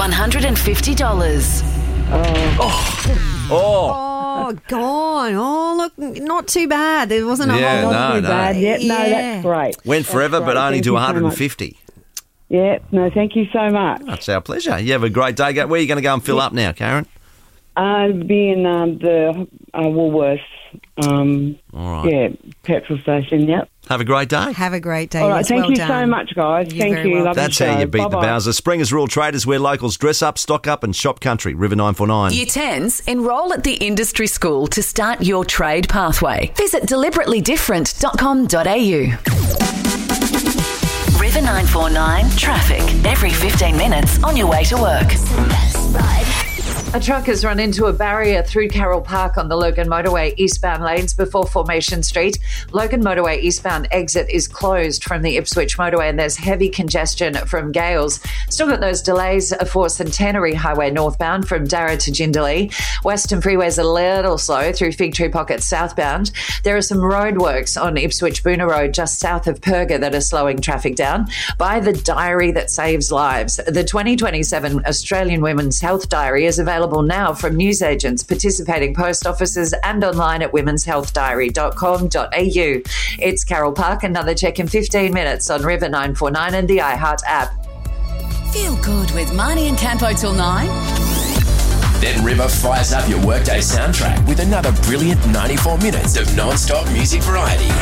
$150. Oh, gone. Oh, look, not too bad. There wasn't a whole lot. No. Bad yet. No, that's great. Went forever, but only Thank to you so 150. Yeah, no, thank you so much. That's our pleasure. You have a great day. Where are you going to go and fill up now, Karen? I'll be in the Woolworths. All right. Petrol station, yep. Have a great day. Have a great day. All right, Yes, thank well you done. so much, guys. You're Thank very you. welcome. Love That's your how show. you beat the Bye-bye. Bowser. Springers Rural Traders, where locals dress up, stock up and shop country. River 949. Year 10s, enrol at the industry school to start your trade pathway. Visit deliberatelyDifferent.com.au. River 949 traffic. Every 15 minutes on your way to work. A truck has run into a barrier through Carroll Park on the Logan Motorway eastbound lanes before Formation Street. Logan Motorway eastbound exit is closed from the Ipswich Motorway and there's heavy congestion from Gales. Still got those delays for Centenary Highway northbound from Darra to Jindalee. Western Freeway's a little slow through Fig Tree Pocket southbound. There are some roadworks on Ipswich Boona Road just south of Perga that are slowing traffic down. By the Diary That Saves Lives. The 2027 Australian Women's Health Diary is available now from newsagents, participating post offices and online at womenshealthdiary.com.au. It's Carroll Park. Another check in 15 minutes on River 949 and the iHeart app. Feel good with Marnie and Campo till 9. Then River fires up your workday soundtrack with another brilliant 94 minutes of non-stop music variety.